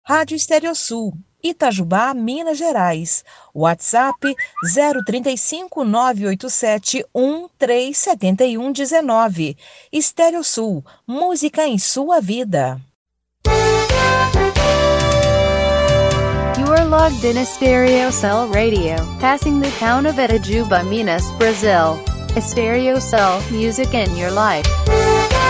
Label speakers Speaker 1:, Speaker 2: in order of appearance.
Speaker 1: Rádio Estereosul, Itajubá, Minas Gerais. WhatsApp 035 987 137119. Estereosul, música em sua vida.
Speaker 2: You are logged in Estereocell Radio, passing the town of Itajuba, Minas, Brazil. Estereocell, music in your life.